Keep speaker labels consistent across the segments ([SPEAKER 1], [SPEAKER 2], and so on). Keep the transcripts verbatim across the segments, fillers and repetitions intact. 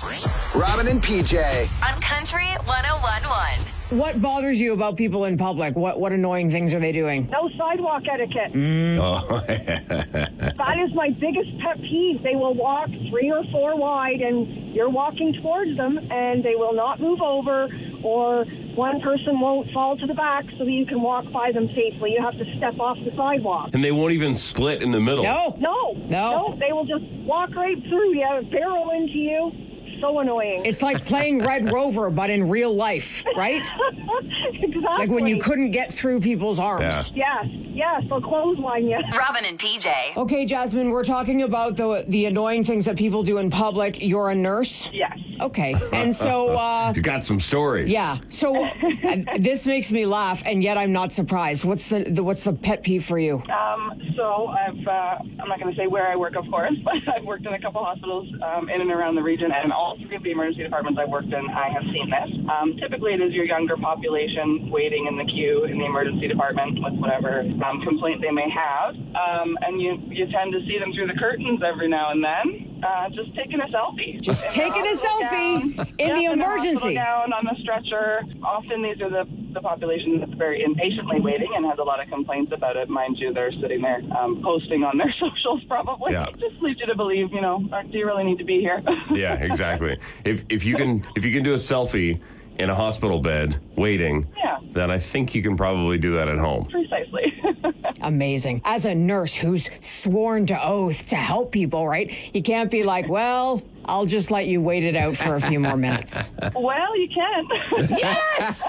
[SPEAKER 1] Robin and P J.
[SPEAKER 2] On Country one oh one point one.
[SPEAKER 3] What bothers you about people in public? What what annoying things are they doing?
[SPEAKER 4] No sidewalk etiquette.
[SPEAKER 3] Mm.
[SPEAKER 5] Oh.
[SPEAKER 4] That is my biggest pet peeve. They will walk three or four wide, and you're walking towards them, and they will not move over, or one person won't fall to the back so that you can walk by them safely. You have to step off the sidewalk.
[SPEAKER 5] And they won't even split in the middle.
[SPEAKER 3] No.
[SPEAKER 4] No.
[SPEAKER 3] No.
[SPEAKER 4] No, they will just walk right through you, barrel into you. So annoying.
[SPEAKER 3] It's like playing Red Rover, but in real life, right?
[SPEAKER 4] Exactly.
[SPEAKER 3] Like when you couldn't get through people's arms.
[SPEAKER 5] Yeah.
[SPEAKER 4] Yes, yes, they'll clothesline you.
[SPEAKER 2] Robin and P J.
[SPEAKER 3] Okay, Jasmine, we're talking about the the annoying things that people do in public. You're a nurse?
[SPEAKER 4] Yes.
[SPEAKER 3] Okay. And so, uh,
[SPEAKER 5] You got some stories.
[SPEAKER 3] yeah. So uh, this makes me laugh, and yet I'm not surprised. What's the, the what's the pet peeve for you?
[SPEAKER 6] Um, so I've, uh, I'm not going to say where I work, of course, but I've worked in a couple hospitals um, in and around the region, and all three of the emergency departments I've worked in, I have seen this. Um, typically, it is your younger population waiting in the queue in the emergency department with whatever um, complaint they may have, um, and you, you tend to see them through the curtains every now and then, uh, just taking a selfie.
[SPEAKER 3] Just
[SPEAKER 6] In the
[SPEAKER 3] taking a
[SPEAKER 6] hospital
[SPEAKER 3] selfie
[SPEAKER 6] gown.
[SPEAKER 3] in
[SPEAKER 6] Yep,
[SPEAKER 3] the
[SPEAKER 6] in
[SPEAKER 3] emergency.
[SPEAKER 6] The hospital gown on the stretcher. Often these are the, the population that's very impatiently waiting and has a lot of complaints about it. Mind you, they're sitting there um, posting on their socials probably.
[SPEAKER 5] Yeah.
[SPEAKER 6] Just leads you to believe, you know, do you really need to be here?
[SPEAKER 5] Yeah, exactly. If if you can if you can do a selfie in a hospital bed waiting,
[SPEAKER 6] Yeah.
[SPEAKER 5] then I think you can probably do that at home.
[SPEAKER 6] Precisely.
[SPEAKER 3] Amazing. As a nurse who's sworn to oath to help people, right? You can't be like, well, I'll just let you wait it out for a few more minutes.
[SPEAKER 6] Well, you can.
[SPEAKER 3] Yes!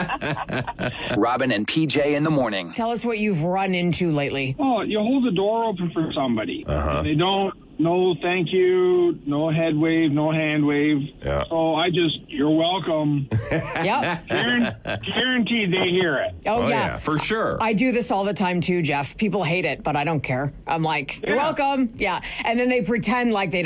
[SPEAKER 1] Robin and P J in the morning.
[SPEAKER 3] Tell us what you've run into lately.
[SPEAKER 7] Oh, you hold the door open for somebody.
[SPEAKER 5] Uh-huh.
[SPEAKER 7] They don't, no thank you, no head wave, no hand wave.
[SPEAKER 5] Yeah.
[SPEAKER 7] So I just, you're welcome.
[SPEAKER 3] Yep.
[SPEAKER 7] Guaran- guaranteed they hear it.
[SPEAKER 3] Oh,
[SPEAKER 5] Oh,
[SPEAKER 3] yeah.
[SPEAKER 5] yeah, for sure.
[SPEAKER 3] I do this all the time too, Jeff. People hate it, but I don't care. I'm like, you're
[SPEAKER 7] Yeah.
[SPEAKER 3] welcome. Yeah. And then they pretend like they